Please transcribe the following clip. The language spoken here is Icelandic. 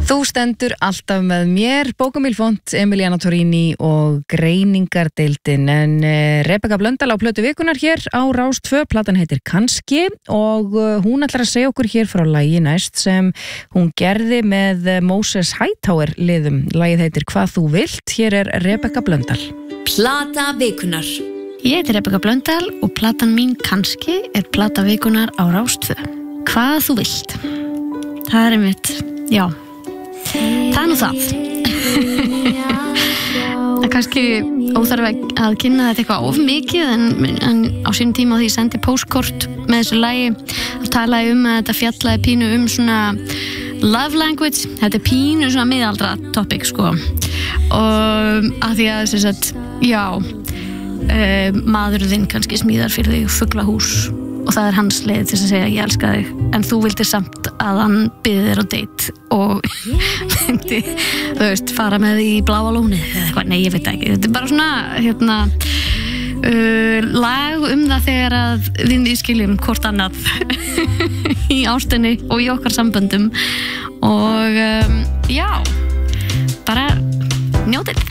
Þú stendur alltaf með mér, Bókamílfont, Emiliana Torini og Greiningardeildin, en Rebekka Blöndal á plötu vikunnar hér á Rás 2, platan heitir Kannski og hún ætlar að segja okkur hér frá lagi næst sem hún gerði með Moses Hightower liðum. Lagið heitir Hvað þú vilt, hér er Rebekka Blöndal. Plata vikunnar. Ég heiti Rebekka Blöndal og platan mín Kannski er plata vikunnar á Rás 2. Hvað þú vilt. Það er einmitt, já. Það er nú það. Það er kannski óþarf að kynna þetta eitthvað of mikið en á sínum tíma því ég sendi postkort með þessu lagi og talaði að þetta fjallaði pínu svona love language. Þetta er pínu svona miðaldra topic sko og að því að þess að já maðurinn þinn kannski smíðar fyrir þig fuglahús og það er hans leið til að segja ég elska þig en þú vildir samt að hann byði þér á date og myndi, þú veist, fara með því í Bláa lónið eða eitthvað, nei ég veit ekki þetta er bara svona lag það þegar að við skiljum hvort annað í ástinni og í okkar samböndum og já bara njótið